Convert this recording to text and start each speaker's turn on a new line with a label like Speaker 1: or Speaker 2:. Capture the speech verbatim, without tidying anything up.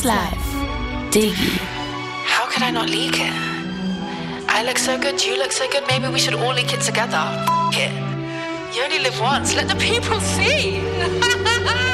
Speaker 1: Live. Diggy.
Speaker 2: How could I not leak it? I look so good, you look so good, maybe we should all leak it together. F it. You only live once, let the people see.